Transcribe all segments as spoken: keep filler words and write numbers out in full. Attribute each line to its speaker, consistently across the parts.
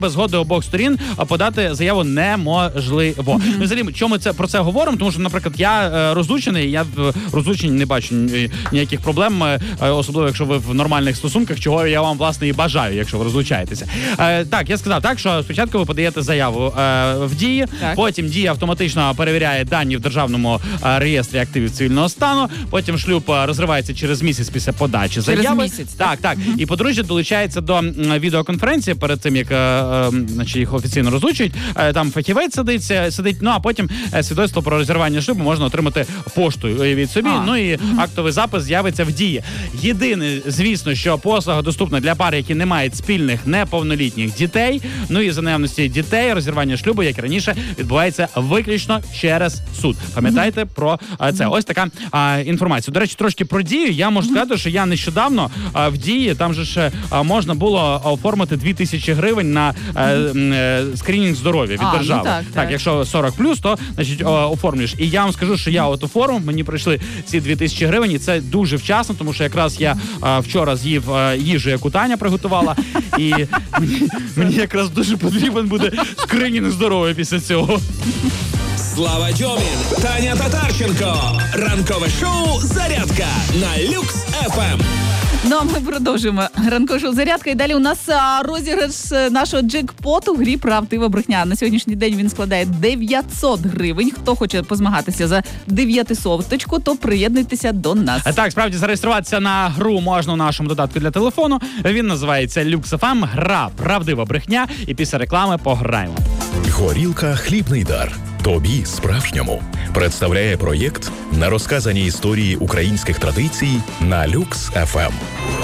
Speaker 1: без згоди обох сторін подати заяву неможливо. Mm-hmm. Ну, взагалі, чому ми це про це говоримо? Тому що, наприклад, я е, розлучений, я в розлученні не бачу ніяких проблем, е, особливо якщо ви в нормальних стосунках, чого я вам власне і бажаю, якщо ви розлучаєтеся. Е, так, я сказав так, що спочатку ви подаєте заяву е, в Дії, так. Потім Дія автоматично перевіряє дані в державному е, реєстрі активів цивільного стану, потім шлюб е, розривається через місяць після подачі
Speaker 2: через
Speaker 1: заяви.
Speaker 2: Через місяць.
Speaker 1: Так, так. Mm-hmm. І подружжя долучається до м, відеоконференції перед тим, як е, е, значить, їх офіційно розлучують. Е, там фахівець сидить, сидить, ну а потім е, свідоцтво про розірвання шлюбу можна отримати поштою від собі, а. ну і mm-hmm. актовий запис з'явиться в Дії. Єдине, звісно, що послуга доступна для пар, які не мають спільних неповнолітніх дітей, ну і за наявності дітей, розірвання шлюбу, як і раніше, відбувається виключно через суд. Пам'ятайте mm-hmm. про е, це. Ось така е, інформація. До речі, трошки про Дію. Я можу mm-hmm. сказати, що я нещодавно е, в Дії, там же ж е, можна було оформити дві тисячі гривень на е, е, скринінг здоров'я від
Speaker 2: а,
Speaker 1: держави.
Speaker 2: Ну так,
Speaker 1: так,
Speaker 2: так,
Speaker 1: якщо сорок плюс, то значить о, оформлюєш. І я вам скажу, що я от оформив, мені прийшли ці дві тисячі гривень, і це дуже вчасно, тому що якраз я е, вчора з'їв е, їжу, яку Таня приготувала, і мені, мені якраз дуже потрібен буде скринінг здоров'я після цього.
Speaker 3: Слава Дьомін, Таня Татарченко. Ранкове шоу «Зарядка» на Люкс еф ем.
Speaker 2: Ну, а ми продовжуємо ранкове шоу «Зарядка». І далі у нас а, розіграш нашого джекпоту в грі «Правдива брехня». На сьогоднішній день він складає дев'ятсот гривень. Хто хоче позмагатися за дев'ятисоточку, то приєднуйтеся до нас.
Speaker 1: Так, справді, зареєструватися на гру можна у нашому додатку для телефону. Він називається Люкс еф ем. Гра «Правдива брехня». І після реклами пограємо.
Speaker 4: Горілка «Хлібний дар». Тобі справжньому представляє проєкт на розказані історії українських традицій на Люкс еф ем.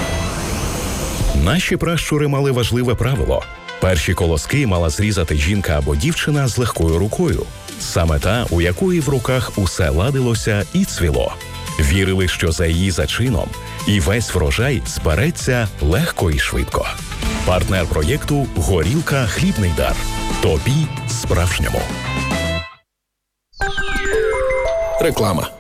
Speaker 4: Наші пращури мали важливе правило. Перші колоски мала зрізати жінка або дівчина з легкою рукою. Саме та, у якої в руках усе ладилося і цвіло. Вірили, що за її зачином і весь врожай збереться легко і швидко. Партнер проєкту «Горілка «Хлібний дар». Тобі справжньому.
Speaker 3: Реклама.